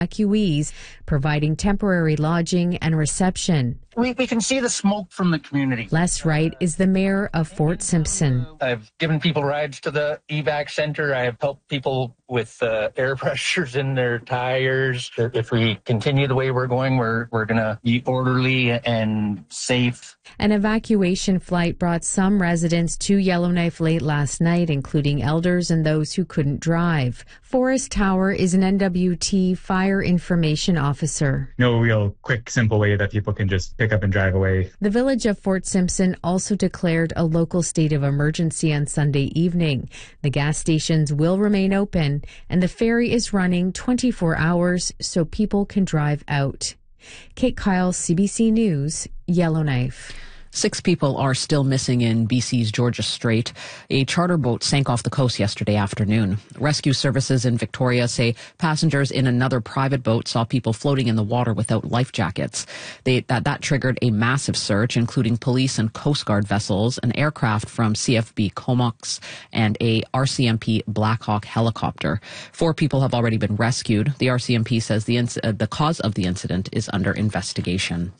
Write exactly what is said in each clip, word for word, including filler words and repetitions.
evacuees, providing temporary lodging and reception. We, we can see the smoke from the community. Les Wright is the mayor of Fort Simpson. I've given people rides to the evac center. I have helped people with uh, air pressures in their tires. If we continue the way we're going, we're, we're going to be orderly and safe. An evacuation flight brought some residents to Yellowknife late last night, including elders and those who couldn't drive. Forrest Tower is an N W T fire information officer. No real quick, simple way that people can just pick up and drive away. The village of Fort Simpson also declared a local state of emergency on Sunday evening. The gas stations will remain open, and the ferry is running twenty-four hours so people can drive out. Kate Kyle, C B C News, Yellowknife. Six people are still missing in B C's Georgia Strait. A charter boat sank off the coast yesterday afternoon. Rescue services in Victoria say passengers in another private boat saw people floating in the water without life jackets. They, that, that triggered a massive search, including police and Coast Guard vessels, an aircraft from C F B Comox, and a R C M P Black Hawk helicopter. Four people have already been rescued. The R C M P says the, inc- uh, the cause of the incident is under investigation.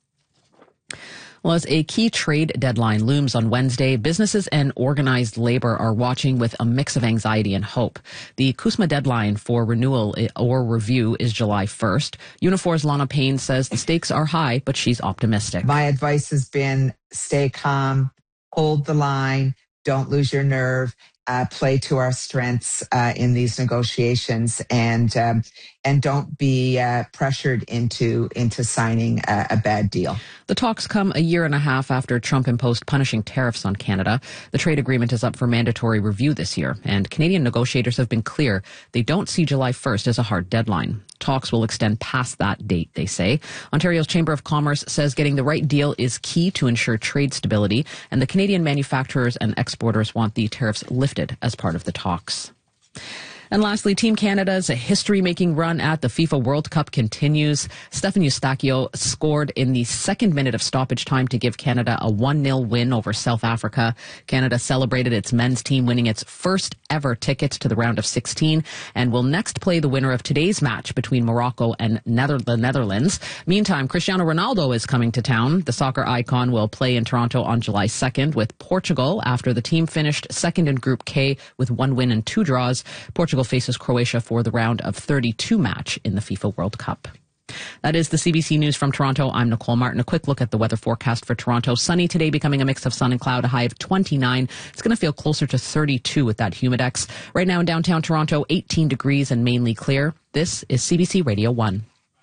Well, as a key trade deadline looms on Wednesday, businesses and organized labor are watching with a mix of anxiety and hope. The CUSMA deadline for renewal or review is July first. Unifor's Lana Payne says the stakes are high, but she's optimistic. My advice has been stay calm, hold the line, don't lose your nerve, uh, play to our strengths uh, in these negotiations, and um, and don't be uh, pressured into into signing a, a bad deal. The talks come a year and a half after Trump imposed punishing tariffs on Canada. The trade agreement is up for mandatory review this year, and Canadian negotiators have been clear they don't see July first as a hard deadline. Talks will extend past that date, they say. Ontario's Chamber of Commerce says getting the right deal is key to ensure trade stability, and the Canadian manufacturers and exporters want the tariffs lifted as part of the talks. And lastly, Team Canada's history-making run at the FIFA World Cup continues. Stefan Eustáquio scored in the second minute of stoppage time to give Canada a one nil win over South Africa. Canada celebrated its men's team winning its first ever tickets to the round of sixteen and will next play the winner of today's match between Morocco and Nether- the Netherlands. Meantime, Cristiano Ronaldo is coming to town. The soccer icon will play in Toronto on July second with Portugal after the team finished second in Group K with one win and two draws. Portugal faces Croatia for the round of thirty-two match in the FIFA World Cup. That is the C B C News from Toronto. I'm Nicole Martin. A quick look at the weather forecast for Toronto. Sunny today, becoming a mix of sun and cloud, a high of twenty-nine. It's going to feel closer to thirty-two with that humidex. Right now in downtown Toronto, eighteen degrees and mainly clear. This is C B C Radio one.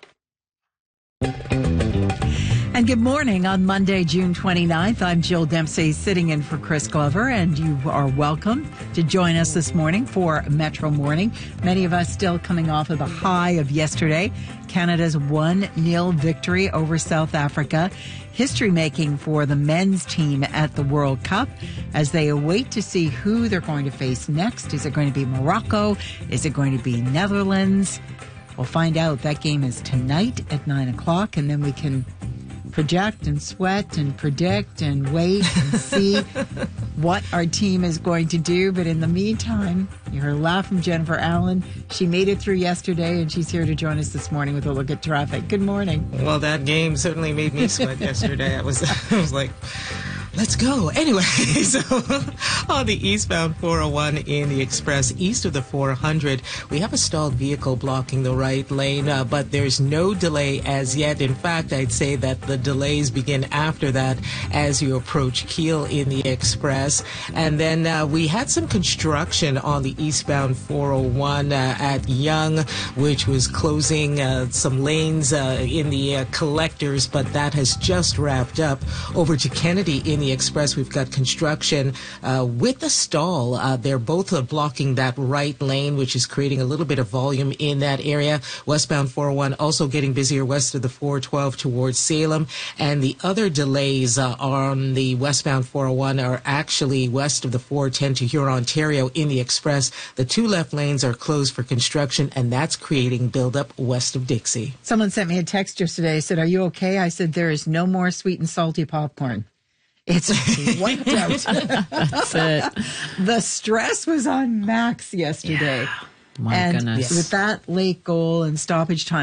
And good morning on Monday, June twenty-ninth. I'm Jill Dempsey sitting in for Chris Glover, and you are welcome to join us this morning for Metro Morning. Many of us still coming off of the high of yesterday, Canada's one nil victory over South Africa. History making for the men's team at the World Cup as they await to see who they're going to face next. Is it going to be Morocco? Is it going to be Netherlands? We'll find out. That game is tonight at nine o'clock, and then we can project and sweat and predict and wait and see what our team is going to do. But in the meantime, you heard a laugh from Jennifer Allen. She made it through yesterday, and she's here to join us this morning with a look at traffic. Good morning. Well, that game certainly made me sweat yesterday. I was, I was like, let's go. Anyway, so on the eastbound four oh one in the express east of the four hundred, we have a stalled vehicle blocking the right lane, uh, but there's no delay as yet. In fact, I'd say that the delays begin after that as you approach Kiel in the express. And then uh, we had some construction on the eastbound four oh one uh, at Yonge, which was closing uh, some lanes uh, in the uh, collectors, but that has just wrapped up. Over to Kennedy in the express, we've got construction uh, with a stall. Uh, they're both uh, blocking that right lane, which is creating a little bit of volume in that area. Westbound four oh one also getting busier west of the four twelve towards Salem. And the other delays uh, on the westbound four oh one are actually west of the four ten to Huron, Ontario in the express. The two left lanes are closed for construction, and that's creating buildup west of Dixie. Someone sent me a text yesterday, said, "Are you okay?" I said, "There is no more sweet and salty popcorn. It's wiped out." That's it. The stress was on max yesterday. Yeah. My and goodness. with that late goal and stoppage time,